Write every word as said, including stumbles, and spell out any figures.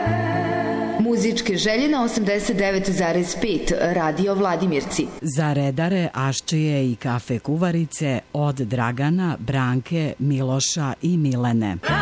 Muzičke želje na osamdeset devet zarez pet Radio Vladimirci. Za redare, aščije i kafe kuvarice od Dragana, Branke, Miloša i Milene.